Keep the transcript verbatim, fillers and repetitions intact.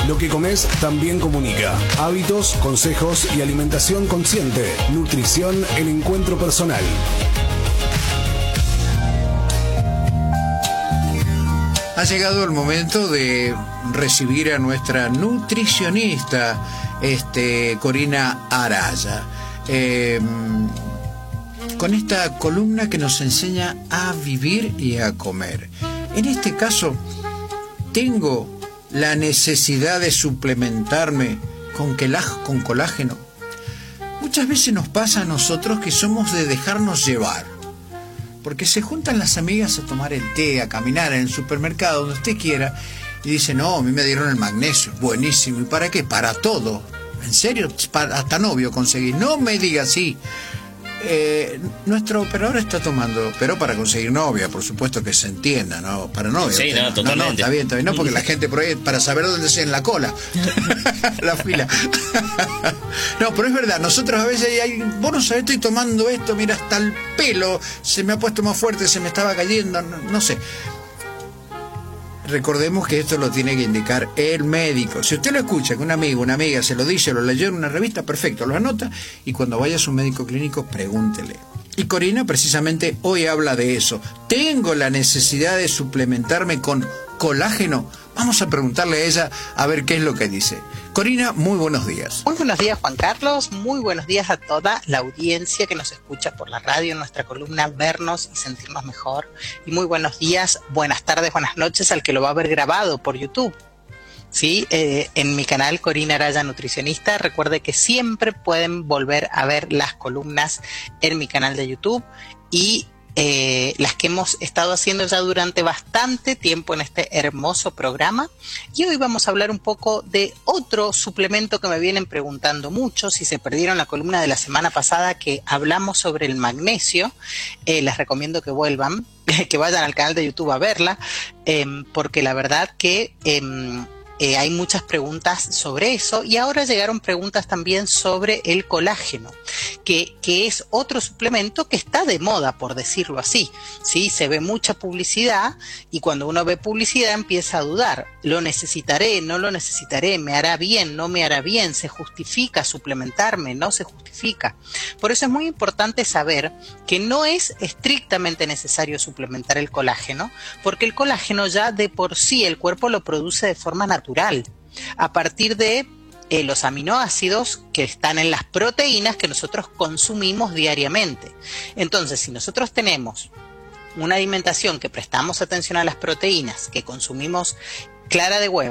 Lo que comes también comunica. Hábitos, consejos y alimentación consciente. Nutrición, el encuentro personal. Ha llegado el momento de recibir a nuestra nutricionista, este, Corina Araya, eh, con esta columna que nos enseña a vivir y a comer. En este caso, tengo la necesidad de suplementarme con, con colágeno. Muchas veces nos pasa a nosotros que somos de dejarnos llevar. Porque se juntan las amigas a tomar el té, a caminar en el supermercado, donde usted quiera, y dicen, no, a mí me dieron el magnesio, buenísimo. ¿Y para qué? Para todo. ¿En serio? Para, hasta novio conseguir. No me diga así. Eh, nuestro operador está tomando, pero para conseguir novia, por supuesto que se entienda, ¿no? Para novia. Sí, no, totalmente. No, no, está bien, está bien. No, porque la gente por ahí, para saber dónde se en la cola, la fila. No, pero es verdad, nosotros a veces hay, vos no sabés, estoy tomando esto, mira, hasta el pelo se me ha puesto más fuerte, se me estaba cayendo, no, no sé. Recordemos que esto lo tiene que indicar el médico. Si usted lo escucha, que un amigo, una amiga se lo dice, lo leyó en una revista, perfecto, lo anota, y cuando vaya a su médico clínico, pregúntele. Y Corina precisamente hoy habla de eso. ¿Tengo la necesidad de suplementarme con colágeno? Vamos a preguntarle a ella a ver qué es lo que dice. Corina, muy buenos días. Muy buenos días, Juan Carlos. Muy buenos días a toda la audiencia que nos escucha por la radio en nuestra columna Vernos y Sentirnos Mejor. Y muy buenos días, buenas tardes, buenas noches al que lo va a ver grabado por YouTube. Sí, eh, en mi canal Corina Araya Nutricionista. Recuerde que siempre pueden volver a ver las columnas en mi canal de YouTube y Eh, las que hemos estado haciendo ya durante bastante tiempo en este hermoso programa. Y hoy vamos a hablar un poco de otro suplemento que me vienen preguntando mucho. Si se perdieron la columna de la semana pasada que hablamos sobre el magnesio, eh, les recomiendo que vuelvan, que vayan al canal de YouTube a verla, eh, porque la verdad que eh, Eh, hay muchas preguntas sobre eso, y ahora llegaron preguntas también sobre el colágeno, que, que es otro suplemento que está de moda, por decirlo así. ¿Sí? Se ve mucha publicidad y cuando uno ve publicidad empieza a dudar. ¿Lo necesitaré? ¿No lo necesitaré? ¿Me hará bien? ¿No me hará bien? ¿Se justifica suplementarme? ¿No se justifica? Por eso es muy importante saber que no es estrictamente necesario suplementar el colágeno, porque el colágeno ya de por sí el cuerpo lo produce de forma natural, a partir de eh, los aminoácidos que están en las proteínas que nosotros consumimos diariamente. Entonces, si nosotros tenemos una alimentación que prestamos atención a las proteínas que consumimos clara de huevo,